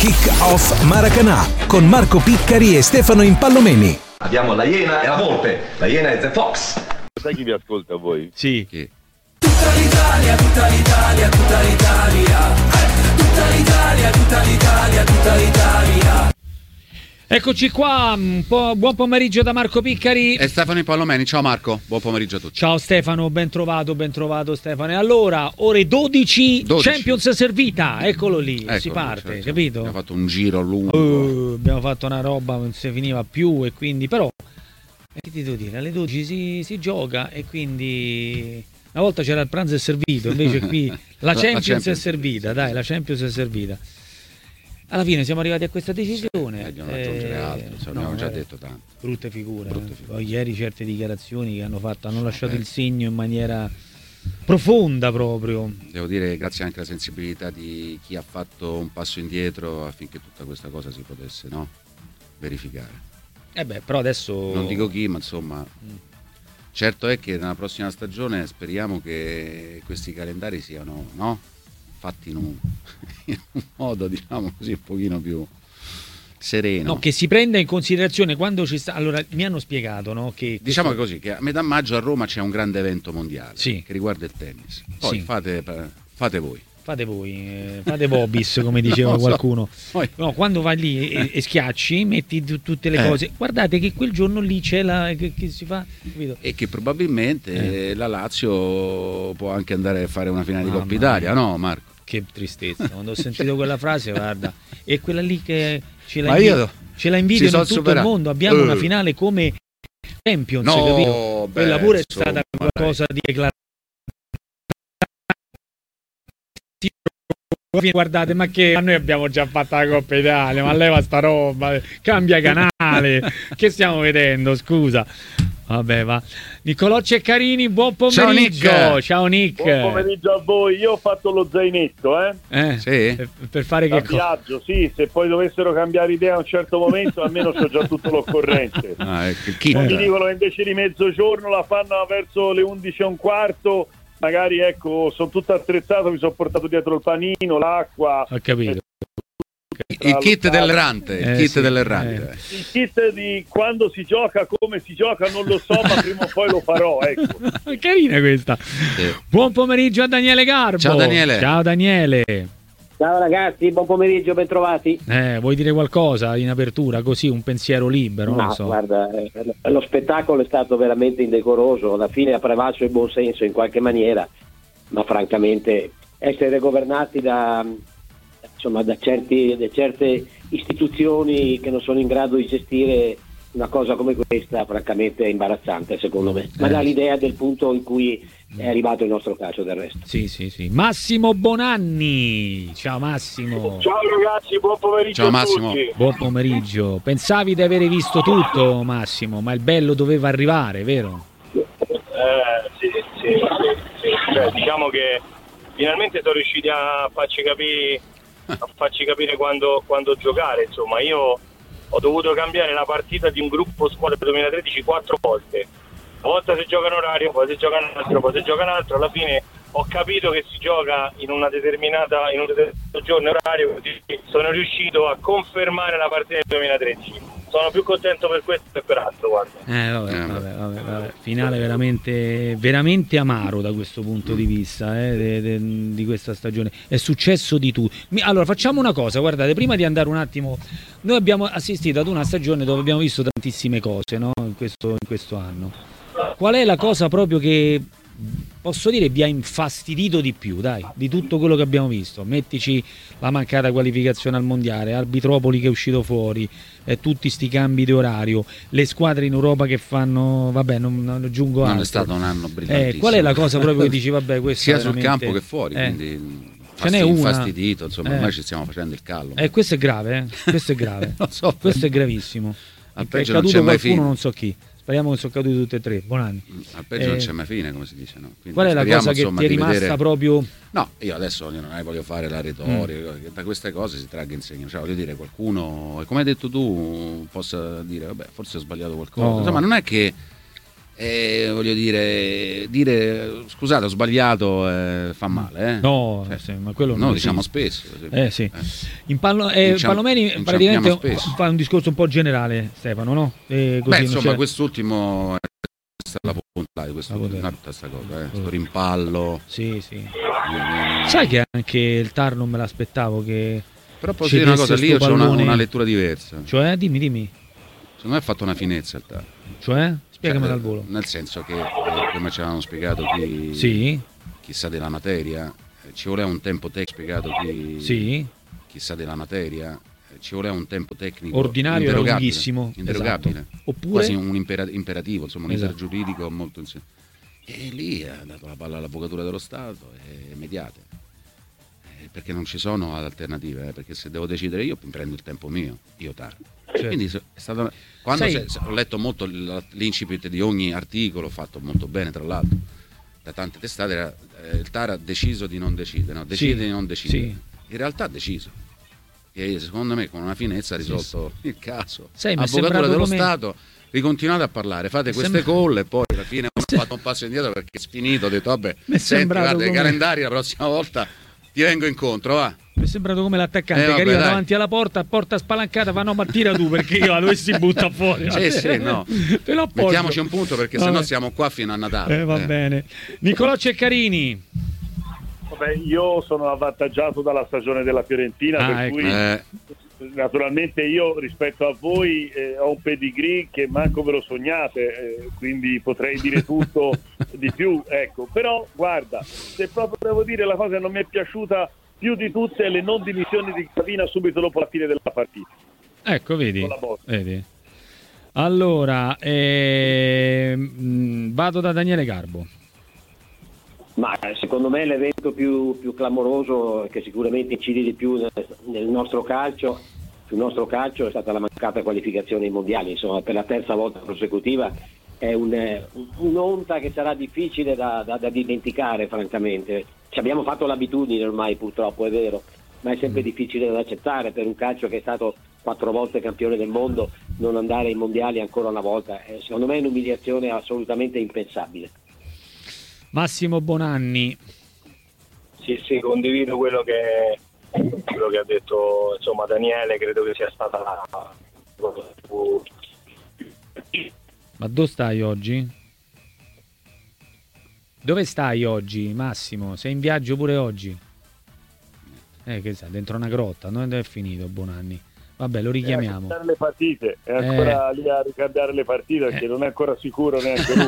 Kick-Off Maracanã con Marco Piccari e Stefano Impallomeni. Abbiamo la Iena e la Volpe. La Iena è The Fox. Sai chi vi ascolta voi? Sì. Chi? Tutta l'Italia, tutta l'Italia, tutta l'Italia. Tutta l'Italia, tutta l'Italia, tutta l'Italia. Eccoci qua, buon pomeriggio da Marco Piccari e Stefano Impallomeni. Ciao Marco, buon pomeriggio a tutti. Ciao Stefano, ben trovato Stefano. E allora, ore 12. Champions servita, eccolo lì, si parte, certo. Capito? Abbiamo fatto un giro lungo. Abbiamo fatto una roba, non si finiva più e quindi, però, che ti devo dire, alle 12 si gioca e quindi... Una volta c'era il pranzo è servito, invece qui la Champions è servita, dai, la Champions è servita. Alla fine siamo arrivati a questa decisione. Dobbiamo aggiungere altro, abbiamo già detto tanto. Brutte figure. Poi ieri certe dichiarazioni che hanno lasciato il segno in maniera profonda proprio. Devo dire grazie anche alla sensibilità di chi ha fatto un passo indietro affinché tutta questa cosa si potesse verificare. Però adesso... Non dico chi, ma insomma... Certo è che nella prossima stagione speriamo che questi calendari siano fatti in un modo, diciamo così, un pochino più sereno. No, che si prenda in considerazione quando ci sta. Allora, mi hanno spiegato, che diciamo così, che a metà maggio a Roma c'è un grande evento mondiale che riguarda il tennis. Poi fate voi. Fate Bobis, come diceva qualcuno. No, quando vai lì e schiacci, metti tutte le cose. Guardate che quel giorno lì c'è che si fa, capito? E che probabilmente la Lazio può anche andare a fare una finale di Coppa Italia, no Marco? Che tristezza, quando ho sentito quella frase, guarda, e quella lì che ce la invidio in tutto il mondo. Abbiamo una finale come Champions, capito? Quella pure è stata qualcosa di eclatante. Guardate, ma che noi abbiamo già fatto la Coppa Italia, ma leva sta roba, cambia canale, che stiamo vedendo, scusa. Vabbè, va. Niccolò Ceccarini, buon pomeriggio. Ciao Nick. Buon pomeriggio a voi. Io ho fatto lo zainetto, Sì. Per fare che cosa? Viaggio, sì, se poi dovessero cambiare idea a un certo momento, almeno c'ho già tutto l'occorrente. Non mi dicono che invece di mezzogiorno la fanno verso le 11:15. Magari sono tutto attrezzato, mi sono portato dietro il panino, l'acqua. Ho capito. Il kit dell'errante, Il kit di quando si gioca, come si gioca, non lo so, ma prima o poi lo farò, ecco. Carina questa. Sì. Buon pomeriggio a Daniele Garbo. Ciao Daniele. Ciao ragazzi, buon pomeriggio, bentrovati. Vuoi dire qualcosa in apertura, così un pensiero libero? No, non so. Guarda, lo spettacolo è stato veramente indecoroso, alla fine ha prevalso il buon senso in qualche maniera, ma francamente essere governati da certe istituzioni che non sono in grado di gestire una cosa come questa, francamente è imbarazzante secondo me, ma dà l'idea del punto in cui è arrivato il nostro calcio del resto. Sì. Massimo Bonanni, ciao Massimo. Ciao ragazzi, buon pomeriggio. Ciao Massimo. A tutti. Buon pomeriggio. Pensavi di avere visto tutto, Massimo, ma il bello doveva arrivare, vero? Sì. Cioè, diciamo che finalmente sono riusciti a farci capire quando giocare. Insomma, io ho dovuto cambiare la partita di un gruppo squadra 2013 4 volte. Una volta si gioca in orario, poi si gioca un altro, alla fine ho capito che si gioca in un determinato giorno orario, quindi sono riuscito a confermare la partita del 2013. Sono più contento per questo che per altro, guarda. Vabbè. Finale veramente, veramente amaro da questo punto di vista di questa stagione. È successo di tutto. Allora facciamo una cosa, guardate, prima di andare un attimo, noi abbiamo assistito ad una stagione dove abbiamo visto tantissime cose, no? In questo anno. Qual è la cosa proprio che posso dire vi ha infastidito di più, dai, di tutto quello che abbiamo visto? Mettici la mancata qualificazione al mondiale, Arbitropoli che è uscito fuori, tutti sti cambi di orario, le squadre in Europa che fanno, vabbè, non aggiungo altro. Non è stato un anno brillantissimo. Qual è la cosa proprio che dici, vabbè, questo sia veramente... sul campo che fuori, quindi ce n'è una infastidito, insomma, ormai ci stiamo facendo il callo. Questo è grave, questo è grave. Questo è gravissimo. Al È peggio non c'è caduto mai qualcuno, fine. non so chi. Speriamo che sono caduti tutti e tre. Buon anno. Al peggio non c'è mai fine, come si dice, no? Quindi qual è la cosa che ti è rimasta proprio? No, io adesso non voglio fare la retorica, che da queste cose si tragga insegno. Cioè, voglio dire, qualcuno, come hai detto tu, possa dire, vabbè, forse ho sbagliato qualcosa. No. Insomma, non è che voglio dire scusate, ho sbagliato, fa male, no, ma quello no, diciamo spesso, sì. In Pallomeni praticamente fa un discorso un po' generale, Stefano, no? Così insomma quest'ultimo è stata la punta di questa cosa, sto rimpallo. Sì. Sai che anche il TAR non me l'aspettavo che... Però posso dire una cosa, lì io c'ho una lettura diversa. Cioè, dimmi. Secondo me ha fatto una finezza il TAR. Cioè? Spiegamela al volo. Nel senso che, come ci avevano spiegato chi sa della materia, ci voleva un tempo tecnico spiegato chi sa della materia, ci voleva un tempo tecnico ordinario era lunghissimo, inderogabile, esatto. Oppure quasi un imperativo, insomma un intergiuridico molto e lì ha dato la palla all'Avvocatura dello Stato e immediate, perché non ci sono alternative, perché se devo decidere io mi prendo il tempo mio, io TAR. Certo. Quindi è stato, quando ho letto molto l'incipit di ogni articolo, fatto molto bene tra l'altro da tante testate, il TAR ha deciso di non decidere, decide di non decidere. In realtà ha deciso, e secondo me con una finezza ha risolto il caso. Avvocatura dello Stato, ricontinuate a parlare, fate queste call e poi alla fine ho fatto un passo indietro perché è finito, ho detto vabbè, senti, guarda i calendari, la prossima volta ti vengo incontro, va. Mi è sembrato come l'attaccante che arriva davanti alla porta spalancata, fa no, ma tira tu perché io la dovessi buttare fuori. No. Mettiamoci un punto perché sennò siamo qua fino a Natale. Va bene. Nicolò Ceccarini. Vabbè, io sono avvantaggiato dalla stagione della Fiorentina, per cui naturalmente io rispetto a voi ho un pedigree che manco ve lo sognate, quindi potrei dire tutto di più, ecco. Però guarda, se proprio devo dire la cosa che non mi è piaciuta più di tutte le non dimissioni di Gravina subito dopo la fine della partita. Ecco, vedi. Allora, vado da Daniele Garbo. Ma secondo me l'evento più clamoroso, che sicuramente incide di più nel nostro calcio, sul nostro calcio, è stata la mancata qualificazione ai mondiali. Insomma, per la terza volta consecutiva è un'onta che sarà difficile da dimenticare, francamente. Ci abbiamo fatto l'abitudine ormai, purtroppo, è vero, ma è sempre difficile da accettare per un calcio che è stato 4 volte campione del mondo, non andare ai mondiali ancora una volta. Secondo me è un'umiliazione assolutamente impensabile. Massimo Bonanni. Sì, condivido quello che ha detto, insomma, Daniele. Credo che sia stata la cosa più... Ma dove stai oggi? Dove stai oggi, Massimo? Sei in viaggio pure oggi? Che sai, dentro una grotta, dove è finito Bonanni? Vabbè, lo richiamiamo. A le partite, è ancora lì a ricambiare le partite, perché non è ancora sicuro neanche lui.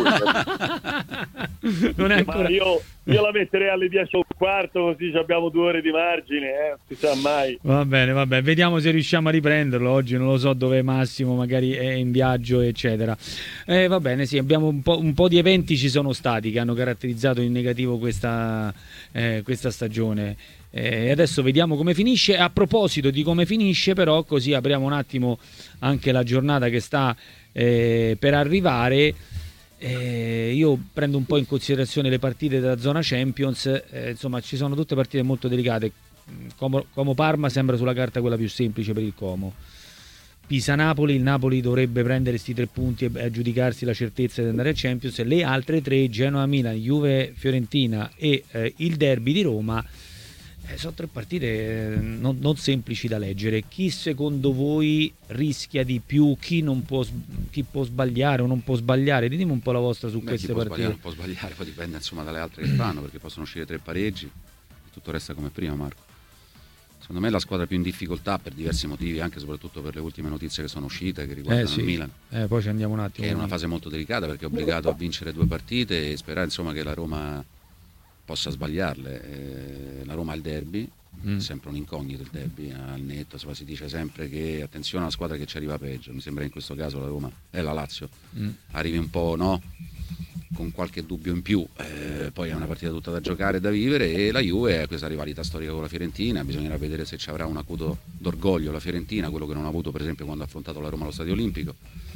Non è ancora... Ma io la metterei alle 10:15, così abbiamo 2 ore di margine, non si sa mai. Va bene, vediamo se riusciamo a riprenderlo oggi. Non lo so dove Massimo, magari è in viaggio, eccetera. Va bene, sì, abbiamo un po' di eventi ci sono stati che hanno caratterizzato in negativo questa stagione. Adesso vediamo come finisce. A proposito di come finisce, però, così apriamo un attimo anche la giornata che sta per arrivare. Io prendo un po' in considerazione le partite della zona Champions. Insomma, ci sono tutte partite molto delicate. Como-Parma sembra sulla carta quella più semplice per il Como. Pisa-Napoli, il Napoli dovrebbe prendere questi 3 punti e aggiudicarsi la certezza di andare al Champions. Le altre 3, Genoa-Milan, Juve-Fiorentina e il derby di Roma, sono 3 partite non semplici da leggere. Chi secondo voi rischia di più? Chi può sbagliare o non può sbagliare? Ditemi un po' la vostra su queste partite. Non può sbagliare, poi dipende insomma dalle altre che fanno, perché possono uscire 3 pareggi e tutto resta come prima, Marco. Secondo me è la squadra più in difficoltà per diversi motivi, anche e soprattutto per le ultime notizie che sono uscite, che riguardano il Milan. Poi ci andiamo un attimo. Che è una fase molto delicata, perché è obbligato a vincere 2 partite e sperare insomma che la Roma possa sbagliarle. La Roma ha il derby, sempre un incognito il derby al netto, si dice sempre che attenzione alla squadra che ci arriva peggio. Mi sembra che in questo caso la Roma e la Lazio arrivi un po' con qualche dubbio in più, poi è una partita tutta da giocare e da vivere, e la Juve ha questa rivalità storica con la Fiorentina. Bisognerà vedere se ci avrà un acuto d'orgoglio la Fiorentina, quello che non ha avuto per esempio quando ha affrontato la Roma allo Stadio Olimpico.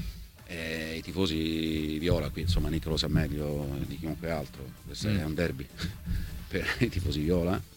I tifosi viola, qui insomma Nick lo sa meglio di chiunque altro, questo è un derby per i tifosi viola,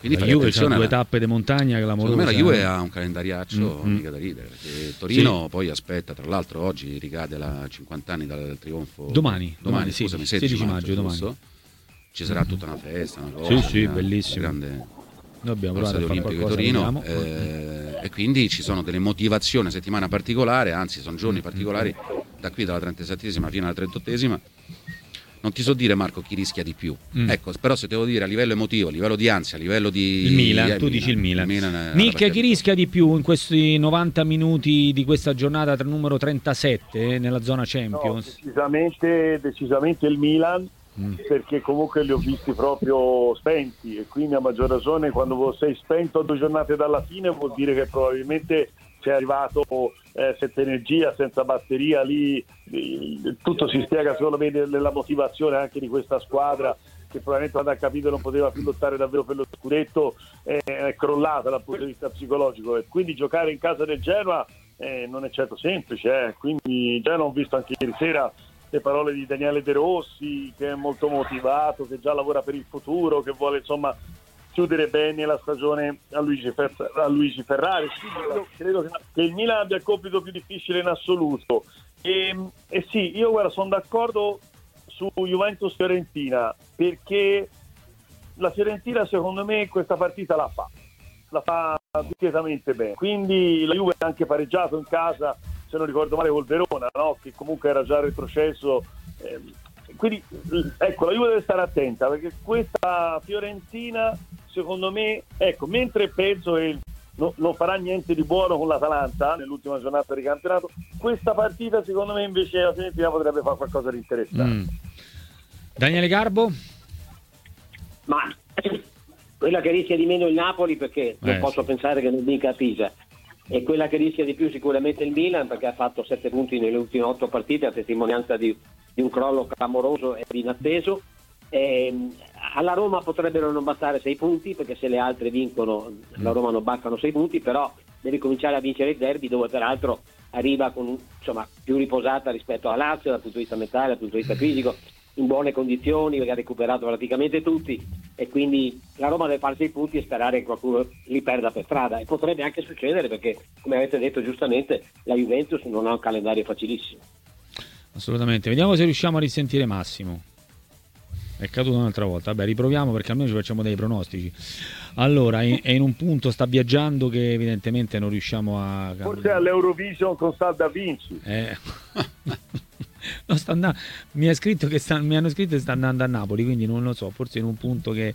Quindi la Juve c'ha 2 tappe di montagna clamorose. Secondo me la Juve ha un calendariaccio mica da ridere, perché Torino poi aspetta, tra l'altro oggi ricade la 50 anni dal trionfo. Domani scusami, 16 maggio domani. Ci sarà tutta una festa, una cosa, sì, bellissimo. Grande. Noi abbiamo Stadio Olimpico di Torino, e quindi ci sono delle motivazioni, settimana particolare, anzi sono giorni particolari, da qui dalla 37esima fino alla 38esima. Non ti so dire, Marco, chi rischia di più. Ecco, però se devo dire a livello emotivo, a livello di ansia, a livello di... Il Milan, tu dici il Milan. Nick, chi rischia di più in questi 90 minuti di questa giornata numero 37 nella zona Champions? No, decisamente il Milan, perché comunque li ho visti proprio spenti, e quindi a maggior ragione quando sei spento a 2 giornate dalla fine vuol dire che probabilmente sei arrivato senza energia, senza batteria. Lì tutto si spiega secondo me nella motivazione anche di questa squadra, che probabilmente quando ha capito non poteva più lottare davvero per lo scudetto è crollata dal punto di vista psicologico, e quindi giocare in casa del Genoa non è certo semplice, quindi già ho visto anche ieri sera le parole di Daniele De Rossi, che è molto motivato, che già lavora per il futuro, che vuole insomma chiudere bene la stagione a Luigi Ferrari. Credo che il Milan abbia il compito più difficile in assoluto, e sì, io guarda, sono d'accordo su Juventus-Fiorentina, perché la Fiorentina secondo me questa partita la fa discretamente bene, quindi la Juve ha anche pareggiato in casa, se non ricordo male, col Verona, no? Che comunque era già retrocesso, quindi ecco, la Juve deve stare attenta, perché questa Fiorentina secondo me, ecco, mentre penso che non farà niente di buono con l'Atalanta nell'ultima giornata di campionato, questa partita secondo me invece la Fiorentina potrebbe fare qualcosa di interessante. Daniele Garbo? Ma quella che rischia di meno il Napoli, perché non posso pensare che non vinca a Pisa, e quella che rischia di più sicuramente il Milan, perché ha fatto 7 punti nelle ultime 8 partite, a testimonianza di un crollo clamoroso e inatteso. Alla Roma potrebbero non bastare 6 punti, perché se le altre vincono la Roma non bastano 6 punti, però deve cominciare a vincere il derby, dove peraltro arriva con, insomma, più riposata rispetto alla Lazio dal punto di vista mentale, dal punto di vista fisico, in buone condizioni, perché ha recuperato praticamente tutti, e quindi la Roma deve fare 6 punti e sperare che qualcuno li perda per strada, e potrebbe anche succedere, perché come avete detto giustamente la Juventus non ha un calendario facilissimo. Assolutamente. Vediamo se riusciamo a risentire Massimo. È caduto un'altra volta. Vabbè, riproviamo, perché almeno ci facciamo dei pronostici. Allora, è in un punto, sta viaggiando, che evidentemente non riusciamo a... Forse all'Eurovision con Salda Vinci. No, mi hanno scritto che sta andando a Napoli, quindi non lo so, forse in un punto che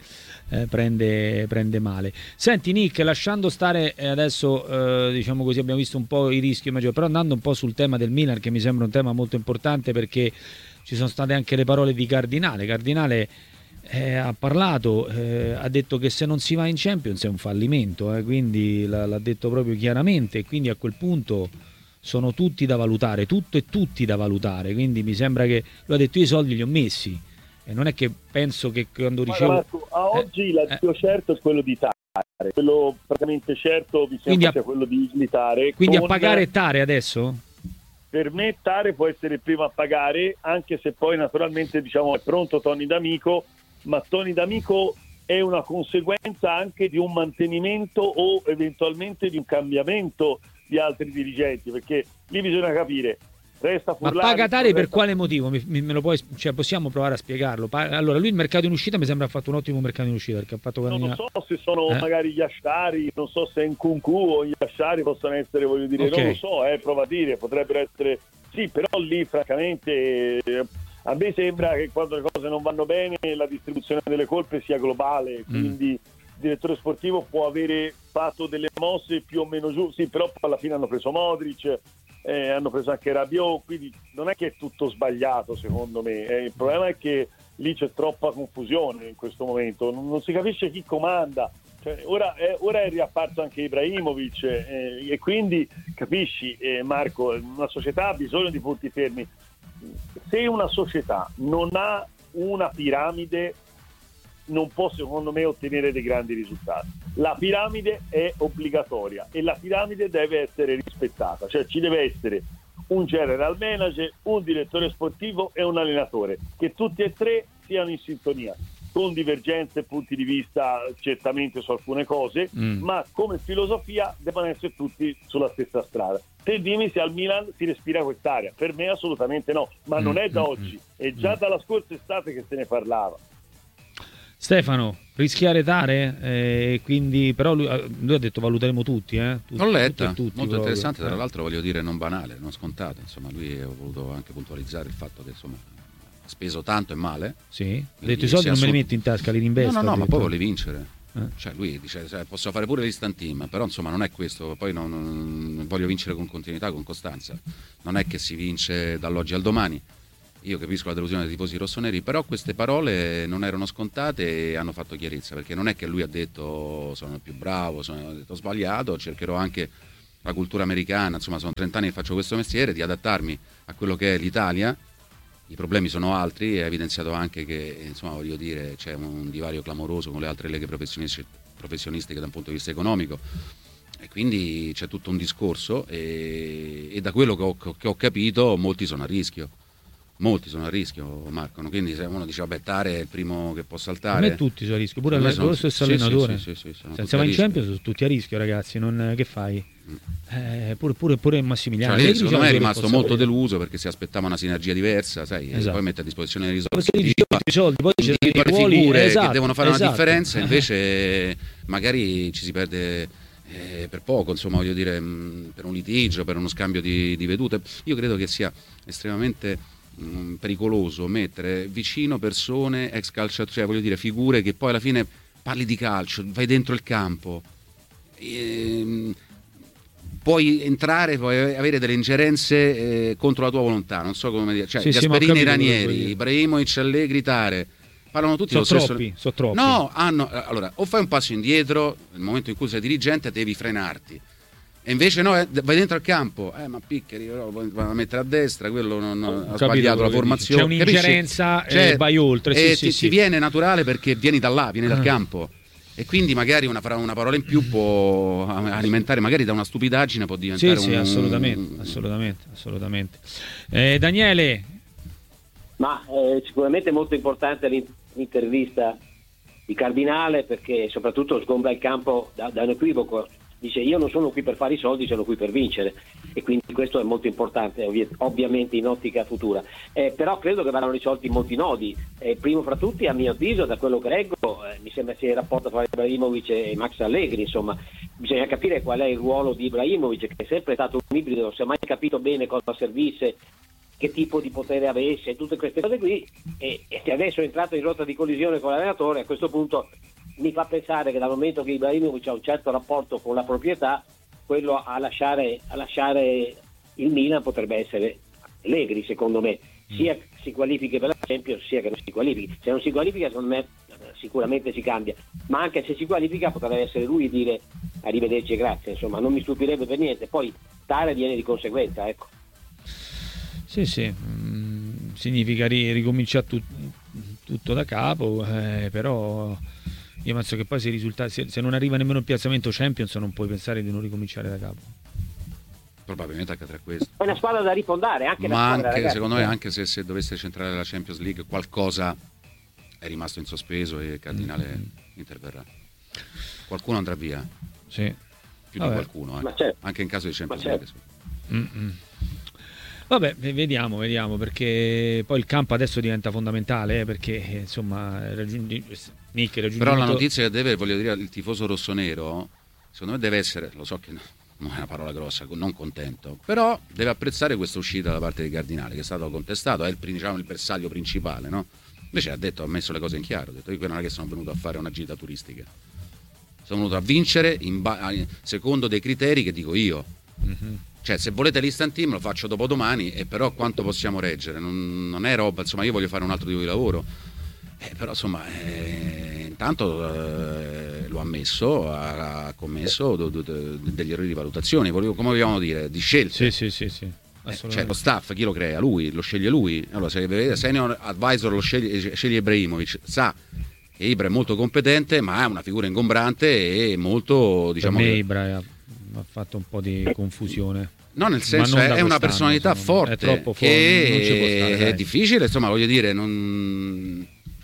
prende male. Senti Nick, lasciando stare adesso, diciamo così, abbiamo visto un po' i rischi maggiori, però andando un po' sul tema del Milan, che mi sembra un tema molto importante, perché ci sono state anche le parole di Cardinale ha parlato, ha detto che se non si va in Champions è un fallimento, quindi l'ha detto proprio chiaramente, e quindi a quel punto sono tutti da valutare, tutto e tutti da valutare, quindi mi sembra che, lo ha detto, io i soldi li ho messi, e non è che penso che quando ricevo... Marco, a oggi l'addio certo è quello di Tare, quello praticamente certo mi sembra sia quello di Tare. Quindi a pagare Tare adesso? Per me Tare può essere il primo a pagare, anche se poi naturalmente diciamo è pronto Tony D'Amico, ma Tony D'Amico è una conseguenza anche di un mantenimento o eventualmente di un cambiamento di altri dirigenti, perché lì bisogna capire, resta Furlani. Ma paga Tare per quale motivo? Me lo puoi, cioè, possiamo provare a spiegarlo? Allora, lui il mercato in uscita mi sembra ha fatto un ottimo mercato in uscita, perché ha fatto non so se sono magari gli Ashari, non so se Nkunku o gli Ashari possono essere, voglio dire, non lo so, prova a dire, potrebbero essere, sì, però lì francamente a me sembra che quando le cose non vanno bene la distribuzione delle colpe sia globale, quindi il direttore sportivo può avere fatto delle mosse più o meno giuste, sì, però alla fine hanno preso Modric, hanno preso anche Rabiot, quindi non è che è tutto sbagliato secondo me, il problema è che lì c'è troppa confusione in questo momento, non si capisce chi comanda, cioè, ora è riapparso anche Ibrahimovic, e quindi capisci, Marco, una società ha bisogno di punti fermi. Se una società non ha una piramide non può secondo me ottenere dei grandi risultati. La piramide è obbligatoria e la piramide deve essere rispettata, cioè ci deve essere un general manager, un direttore sportivo e un allenatore, che tutti e tre siano in sintonia. con divergenze e punti di vista certamente su alcune cose, ma come filosofia devono essere tutti sulla stessa strada. Te dimmi se al Milan si respira quest'area. Per me assolutamente no, ma non è da oggi, è già dalla scorsa estate che se ne parlava. Stefano, rischiare Tare, quindi però lui ha detto valuteremo tutti, L'ho letta, tutti, molto interessante, tra l'altro voglio dire non banale, non scontato, insomma lui ha voluto anche puntualizzare il fatto che insomma ha speso tanto e male. Sì, ha detto i soldi non me li metti in tasca, li rinvesto. No, ma poi vuole vincere. Cioè lui dice posso fare pure l'instant team, però insomma non è questo, poi non voglio vincere con continuità, con costanza, non è che si vince dall'oggi al domani. Io capisco la delusione dei tifosi rossoneri, però queste parole non erano scontate e hanno fatto chiarezza, perché non è che lui ha detto sono il più bravo, ha detto sbagliato, cercherò anche la cultura americana, insomma sono 30 anni che faccio questo mestiere, di adattarmi a quello che è l'Italia. I problemi sono altri, è evidenziato anche che insomma voglio dire c'è un divario clamoroso con le altre leghe professionistiche da un punto di vista economico, e quindi c'è tutto un discorso e da quello che ho capito molti sono a rischio, Marco, quindi se uno dice vabbè Tare è il primo che può saltare, non è tutti sono a rischio, pure lo stesso allenatore, sì, senza va in Champions sono tutti a rischio, ragazzi, che fai? Pure Massimiliano, cioè, secondo me è rimasto molto deluso perché si aspettava una sinergia diversa, sai, esatto. Poi mette a disposizione le risorse, poi dice le figure che devono fare una differenza, invece magari ci si perde per poco, insomma voglio dire, per un litigio, per uno scambio di vedute. Io credo che sia estremamente pericoloso mettere vicino persone ex calciatori, cioè voglio dire figure che poi alla fine parli di calcio, vai dentro il campo, puoi entrare, puoi avere delle ingerenze contro la tua volontà, non so come dire, cioè Gasperini, Ranieri, Ibrahimovic, Allegri, Tare parlano tutti sono troppi. No, allora o fai un passo indietro nel momento in cui sei dirigente devi frenarti, e invece no, vai dentro al campo, ma Piccheri va a mettere a destra, quello non ha sbagliato la formazione, c'è un'ingerenza e vai oltre, ti viene naturale perché vieni da là, vieni dal campo, e quindi magari una parola in più può alimentare, magari da una stupidaggine può diventare assolutamente. Daniele, ma sicuramente molto importante l'intervista di Cardinale, perché soprattutto sgombra il campo da un equivoco. Dice io non sono qui per fare i soldi, sono qui per vincere, e quindi questo è molto importante ovviamente in ottica futura, però credo che verranno risolti molti nodi, primo fra tutti a mio avviso, da quello che leggo, mi sembra sia il rapporto tra Ibrahimovic e Max Allegri, insomma bisogna capire qual è il ruolo di Ibrahimovic, che è sempre stato un ibrido, non si è mai capito bene cosa servisse, che tipo di potere avesse, tutte queste cose qui, e se adesso è entrato in rotta di collisione con l'allenatore, a questo punto mi fa pensare che dal momento che Ibrahimovic ha un certo rapporto con la proprietà, quello a lasciare il Milan potrebbe essere Allegri, secondo me, sia si qualifichi per la Champions sia che non si qualifichi. Se non si qualifica, secondo me sicuramente si cambia, ma anche se si qualifica potrebbe essere lui a dire arrivederci e grazie, insomma non mi stupirebbe per niente. Poi Tare viene di conseguenza, ecco. Sì, significa ricominciare tutto da capo, però io penso che poi se non arriva nemmeno il piazzamento Champions non puoi pensare di non ricominciare da capo. Probabilmente anche tra questo. È una squadra da rifondare, anche ma squadra, anche, ragazzi, secondo me, anche se dovesse centrare la Champions League, qualcosa è rimasto in sospeso e Cardinale interverrà. Qualcuno andrà via. Sì. Più di qualcuno, certo. Anche in caso di Champions League. Vabbè, vediamo, perché poi il campo adesso diventa fondamentale, perché insomma però la notizia che deve, voglio dire, il tifoso rossonero, secondo me deve essere, lo so che non è una parola grossa, non contento, però deve apprezzare questa uscita da parte di Cardinale, che è stato contestato, è il bersaglio principale, no? Invece ha messo le cose in chiaro, ha detto io non è che sono venuto a fare una gita turistica, sono venuto a vincere secondo dei criteri che dico io. Cioè se volete l'instant team lo faccio dopodomani, e però quanto possiamo reggere? Non è roba, insomma io voglio fare un altro tipo di lavoro, però insomma intanto lo ha ammesso, ha commesso degli errori di valutazione, come vogliamo dire, di scelte. Sì. Cioè lo staff chi lo crea? Lui, lo sceglie lui. Allora se senior advisor lo sceglie Ibrahimovic, sa che Ibra è molto competente ma è una figura ingombrante e molto, diciamo, per me Ibra ha fatto un po' di confusione. No, nel senso è una personalità forte, è troppo che non ci può stare, è difficile, insomma voglio dire,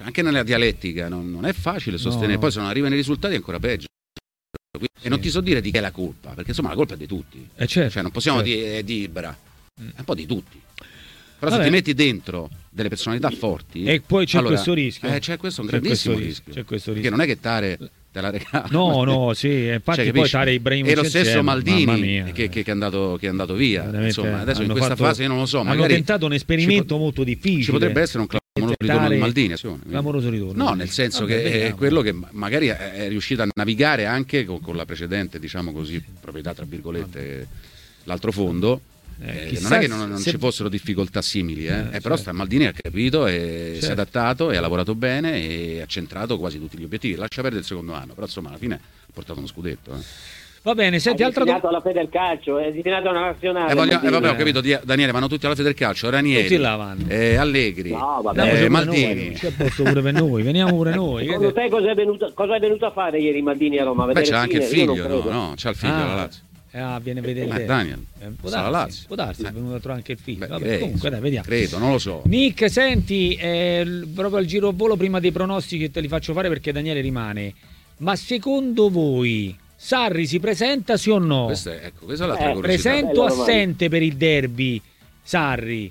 anche nella dialettica non è facile sostenere, poi se non arrivano i risultati è ancora peggio. E non ti so dire di che è la colpa, perché insomma la colpa è di tutti, certo, cioè non possiamo dire di Ibra, è un po' di tutti. Però se ti metti dentro delle personalità forti e poi c'è questo rischio, c'è questo un grandissimo rischio, perché non è che Tare te la regala, no, sì, infatti poi Tare Ibrahimovic e lo stesso Maldini che è andato via. Insomma, adesso in questa fase io non lo so, magari hanno tentato un esperimento molto difficile. Ci potrebbe essere un clamoroso ritorno di Maldini, clamoroso ritorno. No, nel senso che è quello che magari è riuscito a navigare anche con la precedente, diciamo così, proprietà tra virgolette, l'altro fondo. Non è che non ci fossero difficoltà simili, però Maldini ha capito e si è adattato e ha lavorato bene e ha centrato quasi tutti gli obiettivi. Lascia perdere il secondo anno, però insomma alla fine ha portato uno scudetto. Va bene, senti, altra domanda. La fede del calcio, è diventata una nazionale. Vabbè, ho capito, Daniele, vanno tutti alla fede del calcio, Ranieri, tutti là vanno. Allegri, Maldini. C'è posto pure per noi, veniamo pure noi. Secondo te cosa è venuto a fare ieri Maldini a Roma? Beh, c'ha anche il figlio, c'ha il figlio alla Lazio. Viene a vedere Daniel, può darsi, è venuto a trovare anche il figlio. Vabbè, comunque dai, vediamo. Credo, non lo so. Nick, senti, proprio al giro a volo prima dei pronostici te li faccio fare perché Daniele rimane. Ma secondo voi Sarri si presenta sì o no? Questa è l'altra curiosità. Presente o assente per il derby Sarri?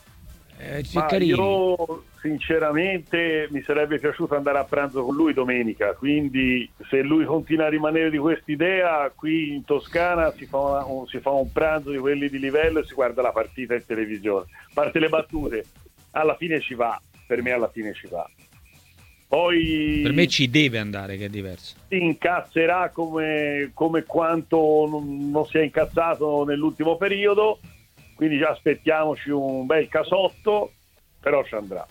Io sinceramente mi sarebbe piaciuto andare a pranzo con lui domenica, quindi se lui continua a rimanere di quest'idea, qui in Toscana si fa un pranzo di quelli di livello e si guarda la partita in televisione. A parte le battute, alla fine ci va, per me alla fine ci va. Poi per me ci deve andare, che è diverso. Si incazzerà come quanto non si è incazzato nell'ultimo periodo, quindi già aspettiamoci un bel casotto, però ci andrà.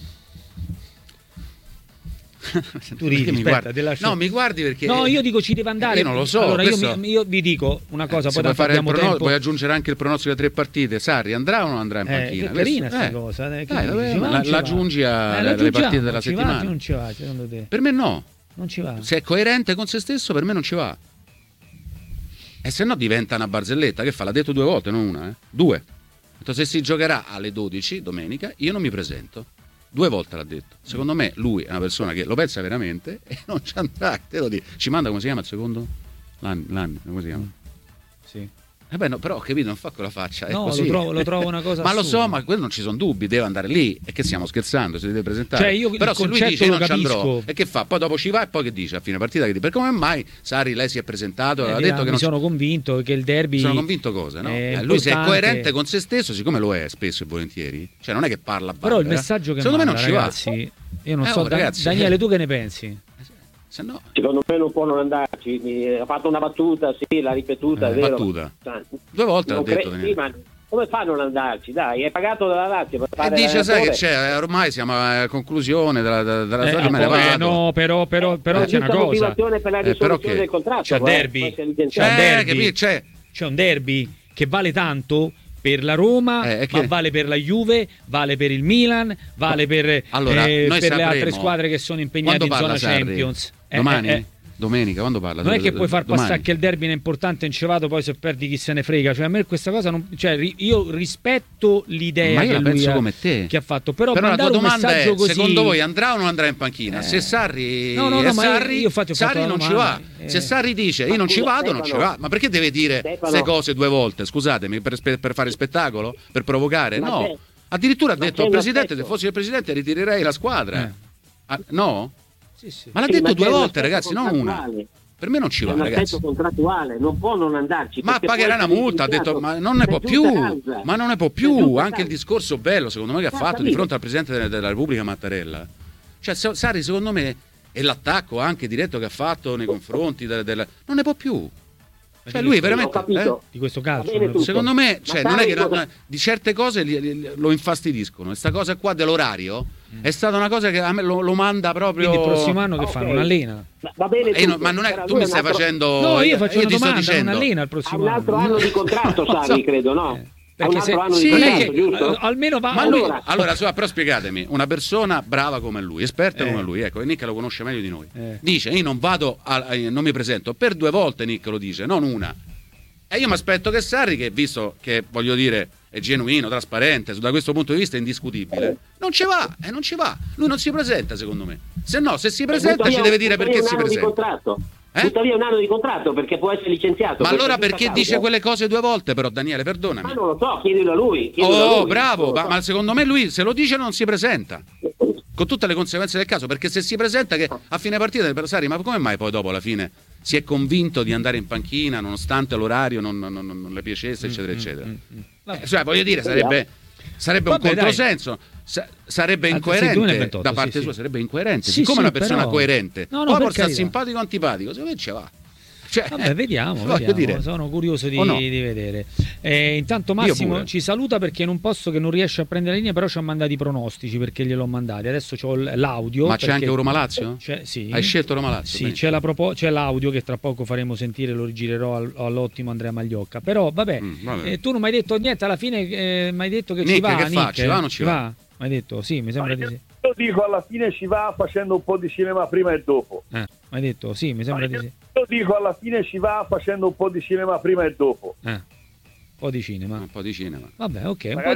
Tu ridi, mi guardi? No, mi guardi perché no, io dico ci deve andare. Io non lo so. Allora io vi dico una cosa, poi puoi aggiungere anche il pronostico delle 3 partite. Sarri andrà o non andrà in panchina? Che carina sta cosa. L'aggiungi alle partite della settimana. Non ci va, secondo te? Per me no. Non ci va. Se è coerente con se stesso, per me non ci va. E se no diventa una barzelletta. Che fa? L'ha detto 2 volte, non una, 2. Se si giocherà alle 12 domenica, io non mi presento. 2 volte l'ha detto. Secondo me lui è una persona che lo pensa veramente e non ci andrà, te lo dico. Ci manda, come si chiama il secondo? Lanni, come si chiama? Sì. No, però ho capito, non fa quella faccia. No, così. Lo trovo una cosa ma assurda. lo so, ma quello non ci sono dubbi, deve andare lì. E che stiamo scherzando, si deve presentare. Cioè, io però se lui dice non ci andrò, e che fa? Poi dopo ci va e poi che dice a fine partita? Che dice, per come mai Sarri lei si è presentato? Ha detto che non sono convinto che il derby. Sono convinto cosa, no? Lui se è coerente con se stesso, siccome lo è spesso e volentieri, cioè non è che parla però il messaggio che secondo manda, me non ragazzi, ci va. Io non so, ragazzi, Daniele, tu che ne pensi? No. Secondo me non può non andarci. Ha fatto una battuta, sì, l'ha ripetuta, è vero. Battuta. 2 volte l'ha detto. Sì, ma come fa a non andarci? Dai, è pagato dalla Lazio per fare. E dice, sai che c'è, ormai siamo a conclusione della storia, me ne vado. No, però c'è una cosa. Motivazione per la risoluzione del contratto. C'è un derby che vale tanto per la Roma, ma vale per la Juve, vale per il Milan, vale per le altre squadre che sono impegnate in zona Champions. Domani? Domenica, quando parla? Non è che puoi far passare che il derby è importante, non ci vado, poi se perdi chi se ne frega. Cioè a me questa cosa non, cioè io rispetto l'idea che lui penso come te. Che ha fatto, però la tua domanda è: così... secondo voi andrà o non andrà in panchina? Se Sarri Sarri non ci va. Se Sarri dice io non ci vado, non ci va. Ma perché deve dire queste cose 2 volte? Scusatemi, per fare spettacolo? Per provocare? No. Addirittura ha detto al presidente, se fossi il presidente ritirerei la squadra. No? Sì. Ma l'ha detto 2 volte, ragazzi, non una. Per me non ci va, ragazzi. È un aspetto contrattuale, non può non andarci. Ma pagherà una multa, ha detto, ma non ne può più. Ma non ne può più. Anche il discorso bello, secondo me, che ha fatto di fronte al Presidente della Repubblica Mattarella. Cioè, Sarri, secondo me, e l'attacco anche diretto che ha fatto nei confronti non ne può più. Cioè lui veramente di questo calcio secondo me, cioè, non è che di certe cose lo infastidiscono. Questa cosa qua dell'orario è stata una cosa che a me lo manda proprio. Quindi il prossimo anno che fa? Non allena? Va bene, ma non è tu mi stai facendo. No, io faccio una domanda, non allena il prossimo anno. Un altro anno di contratto, Sarri, credo, no? Perché se giusto? Almeno va. Ma allora però spiegatemi, una persona brava come lui, esperta come lui, ecco, e Nick lo conosce meglio di noi. Dice io non vado non mi presento, per 2 volte Nick lo dice, non una. E io mi aspetto che Sarri, che visto che voglio dire è genuino, trasparente, da questo punto di vista è indiscutibile, non ci va. Lui non si presenta, secondo me. Se no, se si presenta ci deve dire perché si presenta. Tuttavia un anno di contratto, perché può essere licenziato. Ma allora perché dice quelle cose 2 volte però, Daniele, perdonami. Ma non lo so, chiedilo a lui. Bravo, ma secondo me lui se lo dice non si presenta. Con tutte le conseguenze del caso, perché se si presenta che a fine partita l'avversario, ma come mai poi dopo alla fine si è convinto di andare in panchina nonostante l'orario non le piacesse, eccetera, eccetera. Voglio dire, sarebbe un controsenso. Sarebbe incoerente da parte sua, sarebbe incoerente. Siccome una persona coerente poi può essere simpatico o antipatico, secondo me ce va. Vediamo. Sono curioso di vedere. Intanto Massimo ci saluta perché in un posto che non riesce a prendere la linea, però ci ha mandati i pronostici perché gliel'ho mandati. Adesso c'ho l'audio. Ma c'è anche Roma Lazio? Sì. Hai scelto Roma Lazio? Sì, c'è l'audio che tra poco faremo sentire, lo rigirerò all'ottimo Andrea Magliocca. Però vabbè. Tu non mi hai detto niente alla fine, mi hai detto che ci va. Che fa? Ci va o non ci va? Mi hai detto sì, mi sembra di sì. Io dico alla fine ci va facendo un po' di cinema prima e dopo. Mi hai detto sì, mi sembra di sì. Io dico alla fine ci va facendo un po' di cinema prima e dopo. Un po' di cinema. Un po' di cinema. Vabbè, ok.